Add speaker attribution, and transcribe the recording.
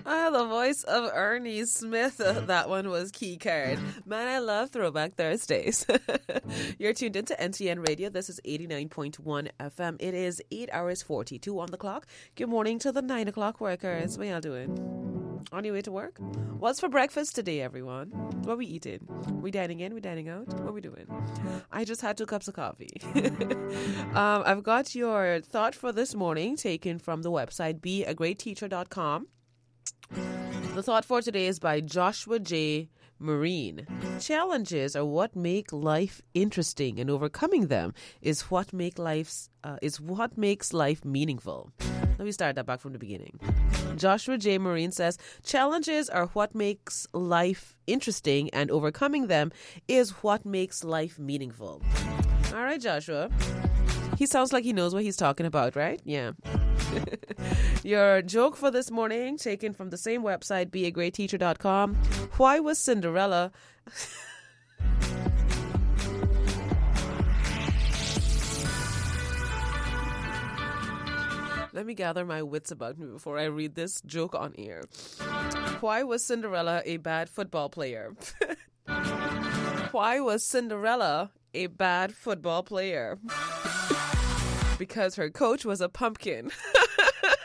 Speaker 1: The voice of Ernie Smith. That one was key card. Man, I love Throwback Thursdays. You're tuned into NTN Radio. This is 89.1 FM. It is 8 hours 42 on the clock. Good morning to the 9 o'clock workers. What y'all doing? On your way to work? What's for breakfast today, everyone? What we eating? We dining in? We dining out? What we doing? I just had 2 cups of coffee. I've got your thought for this morning taken from the website beagreatteacher.com. The thought for today is by Joshua J. Marine. Challenges are what make life interesting, and overcoming them is what makes life meaningful. Let me start that back from the beginning. Joshua J. Marine says, challenges are what makes life interesting, and overcoming them is what makes life meaningful. All right, Joshua. He sounds like he knows what he's talking about, right? Yeah. Your joke for this morning, taken from the same website, beagreatteacher.com. Why was Cinderella... Let me gather my wits about me before I read this joke on air. Why was Cinderella a bad football player? Why was Cinderella a bad football player? Because her coach was a pumpkin.